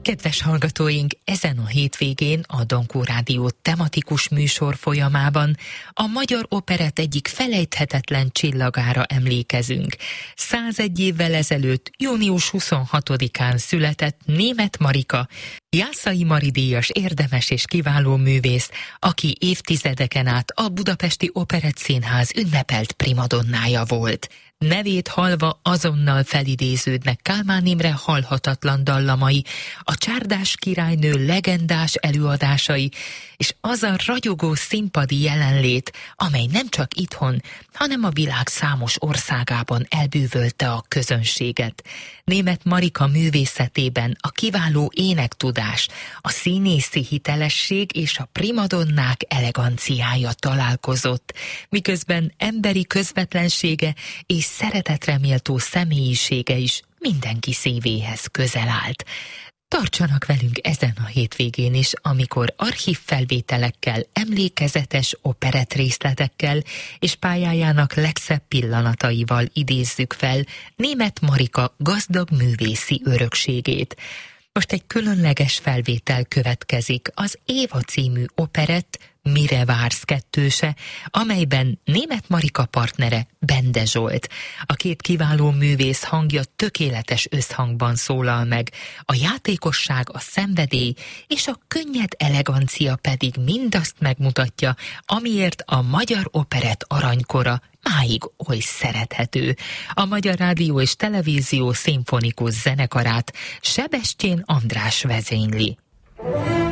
Kedves hallgatóink, ezen a hétvégén a Dankó Rádió tematikus műsor folyamában a magyar operett egyik felejthetetlen csillagára emlékezünk. 101 évvel ezelőtt, június 26-án született Németh Marika, Jászai Mari díjas érdemes és kiváló művész, aki évtizedeken át a Budapesti Operettszínház ünnepelt primadonnája volt. Nevét hallva azonnal felidéződnek Kálmán Imre halhatatlan dallamai, a Csárdás királynő legendás előadásai, és az a ragyogó színpadi jelenlét, amely nem csak itthon, hanem a világ számos országában elbűvölte a közönséget. Németh Marika művészetében a kiváló énektudás, a színészi hitelesség és a primadonnák eleganciája találkozott, miközben emberi közvetlensége és szeretetre méltó személyisége is mindenki szívéhez közel állt. Tartsanak velünk ezen a hétvégén is, amikor archív felvételekkel, emlékezetes operett részletekkel és pályájának legszebb pillanataival idézzük fel Németh Marika gazdag művészi örökségét. Most egy különleges felvétel következik, az Éva című operett Mire vársz kettőse, amelyben Németh Marika partnere Bende Zsolt. A két kiváló művész hangja tökéletes összhangban szólal meg, a játékosság, a szenvedély és a könnyed elegancia pedig mindazt megmutatja, amiért a magyar operett aranykora máig oly szerethető. A Magyar Rádió és Televízió szimfonikus zenekarát Sebestyén András vezényli.